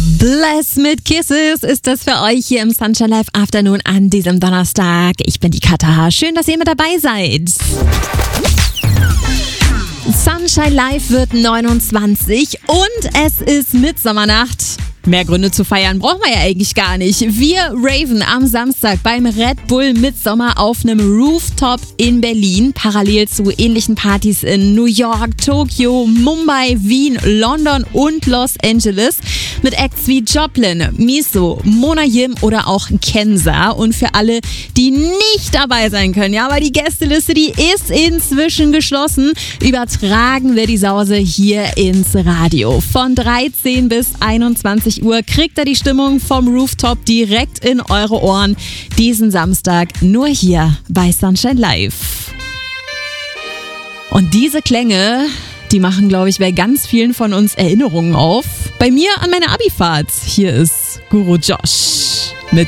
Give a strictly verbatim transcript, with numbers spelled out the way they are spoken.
Bless mit Kisses ist das für euch hier im Sunshine Live Afternoon an diesem Donnerstag. Ich bin die Katha. Schön, dass ihr mit dabei seid. Sunshine Live wird neunundzwanzig und es ist Mitsommernacht. Mehr Gründe zu feiern brauchen wir ja eigentlich gar nicht. Wir raven am Samstag beim Red Bull Midsommer auf einem Rooftop in Berlin. Parallel zu ähnlichen Partys in New York, Tokio, Mumbai, Wien, London und Los Angeles. Mit Acts wie Joplin, Miso, Mona Yim oder auch Kenza. Und für alle, die nicht dabei sein können, ja, aber die Gästeliste, die ist inzwischen geschlossen, übertragen wir die Sause hier ins Radio. Von dreizehn bis einundzwanzig Uhr kriegt ihr die Stimmung vom Rooftop direkt in eure Ohren. Diesen Samstag nur hier bei Sunshine Live. Und diese Klänge, die machen, glaube ich, bei ganz vielen von uns Erinnerungen auf. Bei mir an meine Abifahrt. Hier ist Guru Josh.